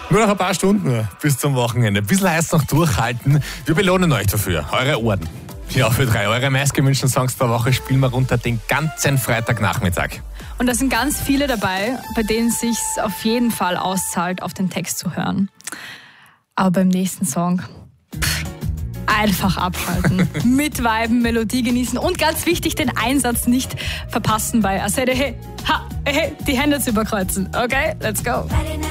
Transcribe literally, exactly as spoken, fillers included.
Nur noch ein paar Stunden bis zum Wochenende. Ein bisschen heiß noch durchhalten. Wir belohnen euch dafür. Eure Ohren. Ja, für drei eure meistgewünschten Songs der Woche spielen wir runter den ganzen Freitagnachmittag. Und da sind ganz viele dabei, bei denen es sich auf jeden Fall auszahlt, auf den Text zu hören. Aber beim nächsten Song, pff, einfach abschalten, mitviben, Melodie genießen und ganz wichtig, den Einsatz nicht verpassen bei I said hey, ha, hey, die Hände zu überkreuzen. Okay, let's go.